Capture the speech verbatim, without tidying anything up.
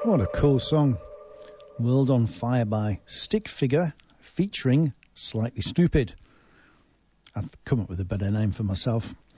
What a cool song. World on Fire by Stick Figure featuring Slightly Stupid. I've come up with a better name for myself.